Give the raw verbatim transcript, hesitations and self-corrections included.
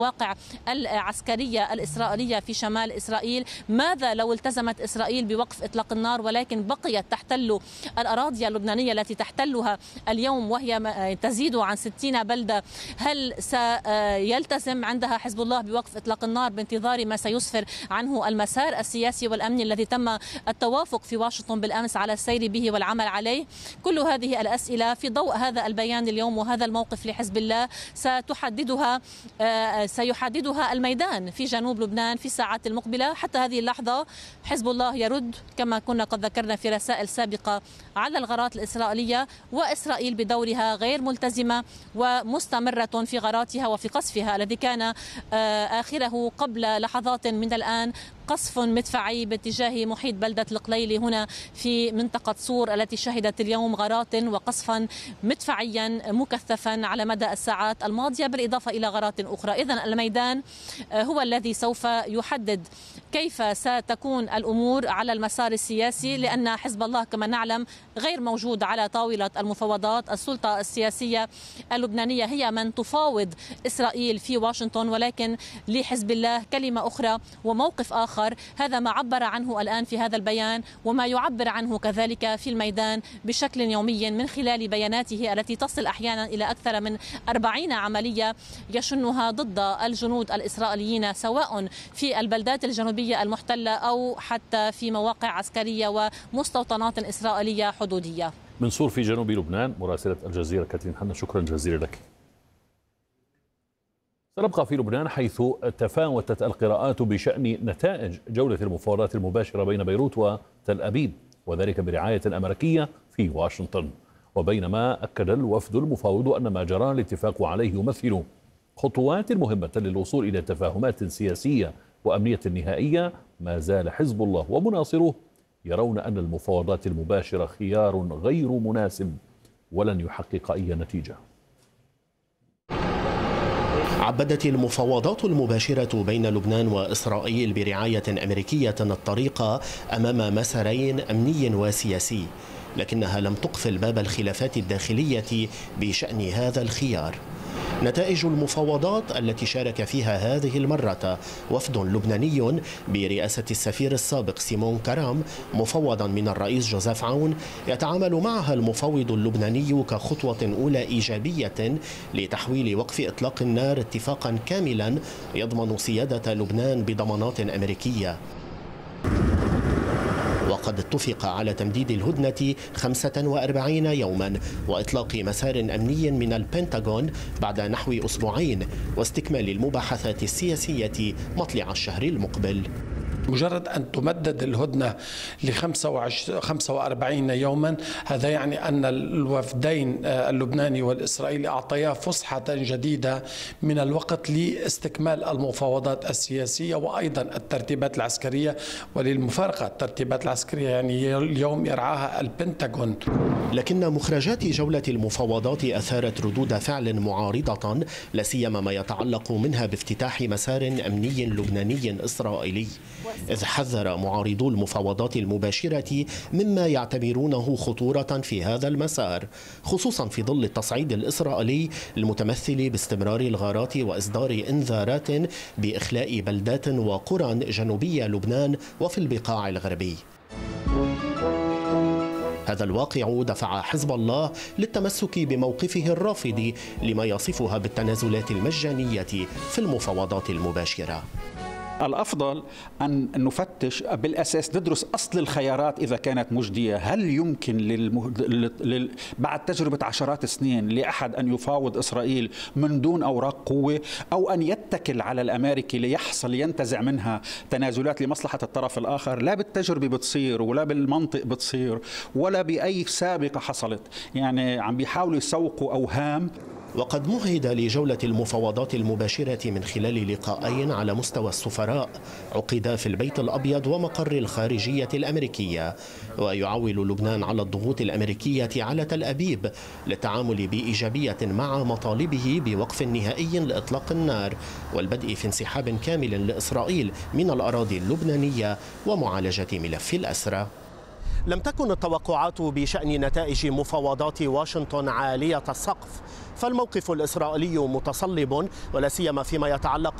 المواقع العسكرية الإسرائيلية في شمال إسرائيل. ماذا لو التزمت إسرائيل بوقف إطلاق النار ولكن بقيت تحتل الأراضي اللبنانية التي تحتلها اليوم وهي تزيد عن ستين بلدة؟ هل سيلتزم عندها حزب الله بوقف إطلاق النار بانتظار ما سيسفر عنه المسار السياسي والأمني الذي تم التوافق في واشنطن بالأمس على السير به والعمل عليه؟ كل هذه الأسئلة في ضوء هذا البيان اليوم وهذا الموقف لحزب الله ستحددها سيحددها الميدان في جنوب لبنان في الساعات المقبلة. حتى هذه اللحظة حزب الله يرد كما كنا قد ذكرنا في رسائل سابقة على الغارات الإسرائيلية، وإسرائيل بدورها غير ملتزمة ومستمرة في غاراتها وفي قصفها الذي كان آخره قبل لحظات من الآن قصف مدفعي باتجاه محيط بلدة القليلي هنا في منطقة صور التي شهدت اليوم غارات وقصفا مدفعيا مكثفا على مدى الساعات الماضية بالإضافة إلى غارات أخرى. إذن الميدان هو الذي سوف يحدد كيف ستكون الأمور على المسار السياسي، لأن حزب الله كما نعلم غير موجود على طاولة المفاوضات. السلطة السياسية اللبنانية هي من تفاوض إسرائيل في واشنطن، ولكن لحزب الله كلمة أخرى وموقف آخر. هذا ما عبر عنه الآن في هذا البيان وما يعبر عنه كذلك في الميدان بشكل يومي من خلال بياناته التي تصل أحيانا إلى أكثر من أربعين عملية يشنها ضد الجنود الإسرائيليين سواء في البلدات الجنوبية المحتلة أو حتى في مواقع عسكرية ومستوطنات إسرائيلية حدودية. من صور في جنوب لبنان مراسلة الجزيرة كاترين حنا، شكرا جزيلا لك. سنبقى في لبنان حيث تفاوتت القراءات بشأن نتائج جولة المفاوضات المباشرة بين بيروت وتل أبيب، وذلك برعاية أمريكية في واشنطن. وبينما أكد الوفد المفاوض أن ما جرى الاتفاق عليه يمثل خطوات مهمة للوصول إلى تفاهمات سياسية وأمنية نهائية، ما زال حزب الله ومناصروه يرون أن المفاوضات المباشرة خيار غير مناسب ولن يحقق أي نتيجة. عبدت المفاوضات المباشرة بين لبنان وإسرائيل برعاية أمريكية الطريق أمام مسارين أمني وسياسي، لكنها لم تقفل باب الخلافات الداخلية بشأن هذا الخيار. نتائج المفاوضات التي شارك فيها هذه المرة وفد لبناني برئاسة السفير السابق سيمون كرام مفوضا من الرئيس جوزيف عون يتعامل معها المفوض اللبناني كخطوة أولى إيجابية لتحويل وقف إطلاق النار اتفاقا كاملا يضمن سيادة لبنان بضمانات أمريكية. وقد اتفق على تمديد الهدنة خمسة وأربعين يوما وإطلاق مسار أمني من البنتاغون بعد نحو أسبوعين واستكمال المباحثات السياسية مطلع الشهر المقبل. مجرد أن تمدد الهدنة ل خمسة وأربعين يوما، هذا يعني أن الوفدين اللبناني والإسرائيلي أعطيا فسحة جديدة من الوقت لاستكمال المفاوضات السياسية وأيضا الترتيبات العسكرية. وللمفارقة الترتيبات العسكرية يعني اليوم يرعاها البنتاغون. لكن مخرجات جولة المفاوضات أثارت ردود فعل معارضة، لا سيما ما يتعلق منها بافتتاح مسار أمني لبناني إسرائيلي، إذ حذر معارضو المفاوضات المباشرة مما يعتبرونه خطورة في هذا المسار، خصوصا في ظل التصعيد الإسرائيلي المتمثل باستمرار الغارات وإصدار إنذارات بإخلاء بلدات وقرى جنوبي لبنان وفي البقاع الغربي. هذا الواقع دفع حزب الله للتمسك بموقفه الرافض لما يصفها بالتنازلات المجانية في المفاوضات المباشرة. الأفضل أن نفتش بالأساس، ندرس أصل الخيارات إذا كانت مجدية. هل يمكن للمه... لل... بعد تجربة عشرات السنين لأحد أن يفاوض إسرائيل من دون أوراق قوة، أو أن يتكل على الأمريكي ليحصل ينتزع منها تنازلات لمصلحة الطرف الآخر؟ لا بالتجربة بتصير ولا بالمنطق بتصير ولا بأي سابقة حصلت. يعني عم بيحاولوا يسوقوا أوهام. وقد مهد لجولة المفاوضات المباشرة من خلال لقاءين على مستوى السفراء عقدا في البيت الأبيض ومقر الخارجية الأمريكية، ويعول لبنان على الضغوط الأمريكية على تل أبيب للتعامل بإيجابية مع مطالبه بوقف نهائي لإطلاق النار والبدء في انسحاب كامل لإسرائيل من الأراضي اللبنانية ومعالجة ملف الأسرى. لم تكن التوقعات بشأن نتائج مفاوضات واشنطن عالية السقف، فالموقف الإسرائيلي متصلب ولا سيما فيما يتعلق